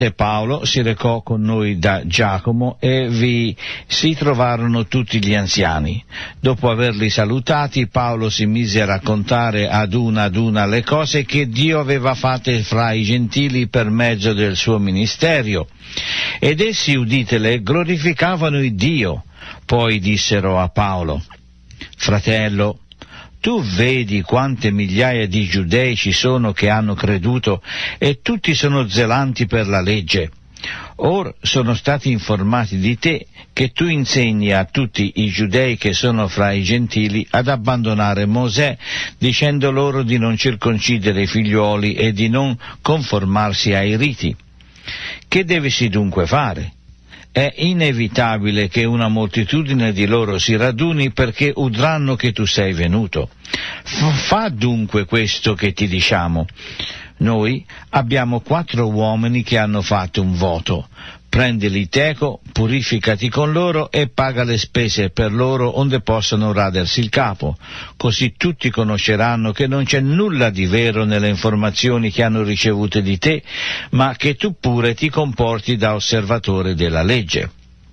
E Paolo si recò con noi da Giacomo e vi si trovarono tutti gli anziani. Dopo averli salutati, Paolo si mise a raccontare ad una le cose che Dio aveva fatte fra i gentili per mezzo del suo ministerio. Ed essi, uditele, glorificavano il Dio. Poi dissero a Paolo: «Fratello, tu vedi quante migliaia di giudei ci sono che hanno creduto e tutti sono zelanti per la legge. Or sono stati informati di te che tu insegni a tutti i giudei che sono fra i gentili ad abbandonare Mosè, dicendo loro di non circoncidere i figliuoli e di non conformarsi ai riti. Che devesi dunque fare? È inevitabile che una moltitudine di loro si raduni perché udranno che tu sei venuto. Fa dunque questo che ti diciamo. Noi abbiamo 4 uomini che hanno fatto un voto. Prendili teco, purificati con loro e paga le spese per loro onde possano radersi il capo. Così tutti conosceranno che non c'è nulla di vero nelle informazioni che hanno ricevute di te, ma che tu pure ti comporti da osservatore della legge.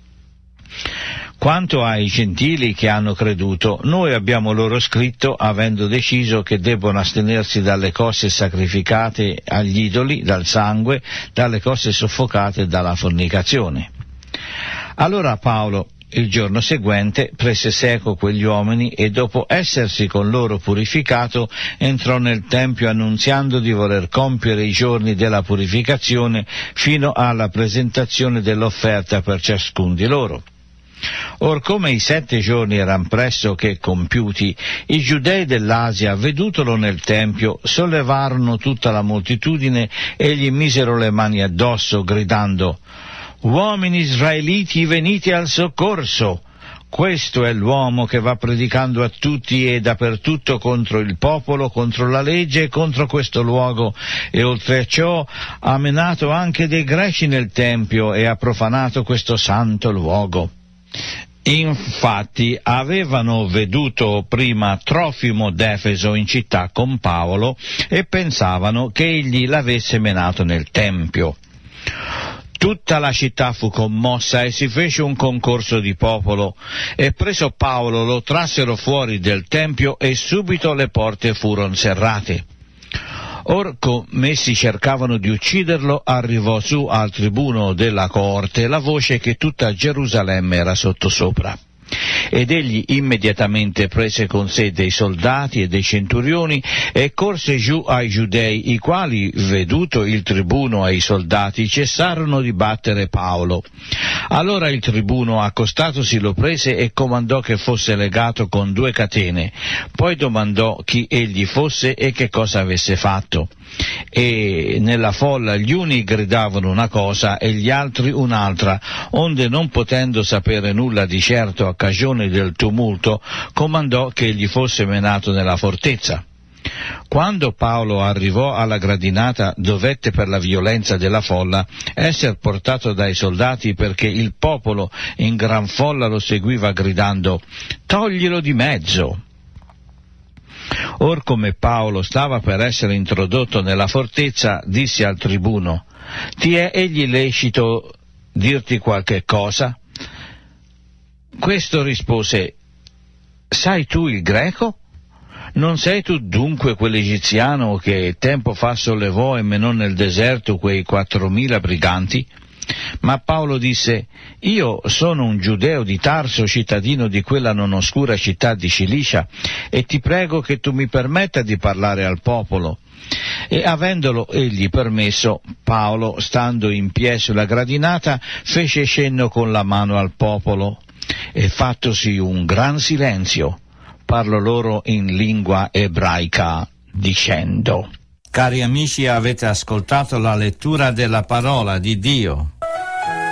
Quanto ai gentili che hanno creduto, noi abbiamo loro scritto, avendo deciso che debbono astenersi dalle cose sacrificate agli idoli, dal sangue, dalle cose soffocate e dalla fornicazione. Allora Paolo, il giorno seguente, prese seco quegli uomini e dopo essersi con loro purificato, entrò nel Tempio annunziando di voler compiere i giorni della purificazione fino alla presentazione dell'offerta per ciascun di loro. Or come i 7 giorni eran pressoché compiuti, i giudei dell'Asia, vedutolo nel Tempio, sollevarono tutta la moltitudine e gli misero le mani addosso, gridando: «Uomini israeliti, venite al soccorso! Questo è l'uomo che va predicando a tutti e dappertutto contro il popolo, contro la legge e contro questo luogo, e oltre a ciò ha menato anche dei greci nel Tempio e ha profanato questo santo luogo». Infatti avevano veduto prima Trofimo d'Efeso in città con Paolo e pensavano che egli l'avesse menato nel Tempio. Tutta la città fu commossa e si fece un concorso di popolo, e preso Paolo lo trassero fuori del Tempio e subito le porte furono serrate. Or come essi cercavano di ucciderlo, arrivò su al tribuno della coorte la voce che tutta Gerusalemme era sottosopra. Ed egli immediatamente prese con sé dei soldati e dei centurioni e corse giù ai giudei, i quali, veduto il tribuno e i soldati, cessarono di battere Paolo. Allora il tribuno, accostatosi, lo prese e comandò che fosse legato con 2 catene. Poi domandò chi egli fosse e che cosa avesse fatto. E nella folla gli uni gridavano una cosa e gli altri un'altra, onde non potendo sapere nulla di certo a cagione del tumulto, comandò che egli fosse menato nella fortezza. Quando Paolo arrivò alla gradinata, dovette per la violenza della folla esser portato dai soldati, perché il popolo in gran folla lo seguiva gridando: «Toglilo di mezzo!» Or come Paolo stava per essere introdotto nella fortezza, disse al tribuno: «Ti è egli lecito dirti qualche cosa?» Questo rispose: «Sai tu il greco? Non sei tu dunque quell'egiziano che tempo fa sollevò e menò nel deserto quei 4.000 briganti?» Ma Paolo disse: «Io sono un giudeo di Tarso, cittadino di quella non oscura città di Cilicia, e ti prego che tu mi permetta di parlare al popolo». E avendolo egli permesso, Paolo, stando in piedi sulla gradinata, fece cenno con la mano al popolo, e fattosi un gran silenzio, parlò loro in lingua ebraica, dicendo: Cari amici, avete ascoltato la lettura della parola di Dio.